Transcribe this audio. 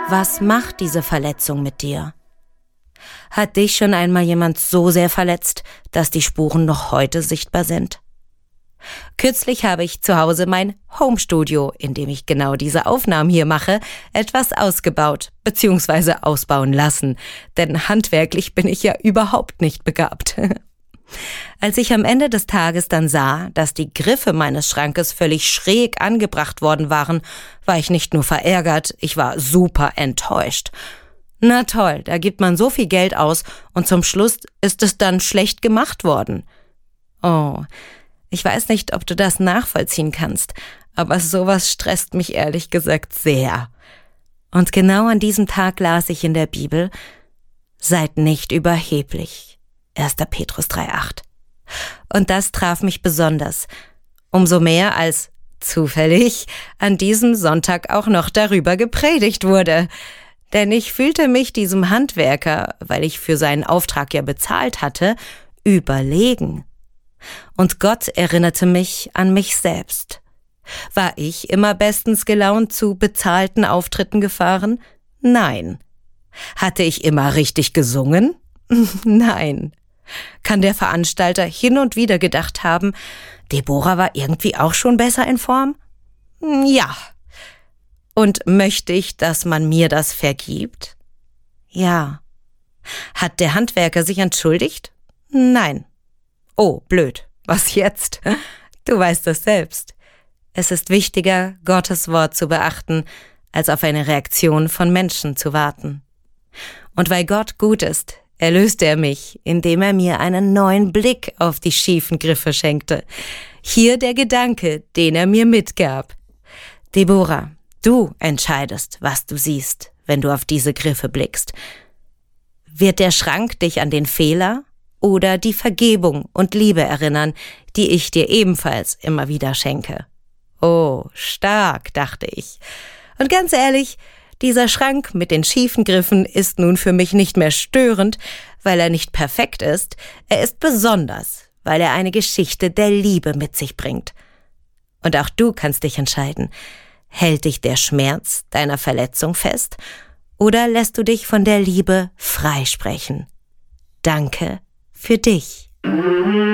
Was macht diese Verletzung mit dir? Hat dich schon einmal jemand so sehr verletzt, dass die Spuren noch heute sichtbar sind? Kürzlich habe ich zu Hause mein Homestudio, in dem ich genau diese Aufnahmen hier mache, etwas ausgebaut bzw. ausbauen lassen, denn handwerklich bin ich ja überhaupt nicht begabt. Als ich am Ende des Tages dann sah, dass die Griffe meines Schrankes völlig schräg angebracht worden waren, war ich nicht nur verärgert, ich war super enttäuscht. Na toll, da gibt man so viel Geld aus und zum Schluss ist es dann schlecht gemacht worden. Oh, ich weiß nicht, ob du das nachvollziehen kannst, aber sowas stresst mich ehrlich gesagt sehr. Und genau an diesem Tag las ich in der Bibel: Seid nicht überheblich. 1. Petrus 3,8. Und das traf mich besonders. Umso mehr, als zufällig an diesem Sonntag auch noch darüber gepredigt wurde. Denn ich fühlte mich diesem Handwerker, weil ich für seinen Auftrag ja bezahlt hatte, überlegen. Und Gott erinnerte mich an mich selbst. War ich immer bestens gelaunt zu bezahlten Auftritten gefahren? Nein. Hatte ich immer richtig gesungen? Nein. Kann der Veranstalter hin und wieder gedacht haben, Deborah war irgendwie auch schon besser in Form? Ja. Und möchte ich, dass man mir das vergibt? Ja. Hat der Handwerker sich entschuldigt? Nein. Oh, blöd. Was jetzt? Du weißt es selbst. Es ist wichtiger, Gottes Wort zu beachten, als auf eine Reaktion von Menschen zu warten. Und weil Gott gut ist, erlöste er mich, indem er mir einen neuen Blick auf die schiefen Griffe schenkte. Hier der Gedanke, den er mir mitgab. Deborah, du entscheidest, was du siehst, wenn du auf diese Griffe blickst. Wird der Schrank dich an den Fehler oder die Vergebung und Liebe erinnern, die ich dir ebenfalls immer wieder schenke? Oh, stark, dachte ich. Und ganz ehrlich, dieser Schrank mit den schiefen Griffen ist nun für mich nicht mehr störend, weil er nicht perfekt ist. Er ist besonders, weil er eine Geschichte der Liebe mit sich bringt. Und auch du kannst dich entscheiden. Hält dich der Schmerz deiner Verletzung fest oder lässt du dich von der Liebe freisprechen? Danke für dich.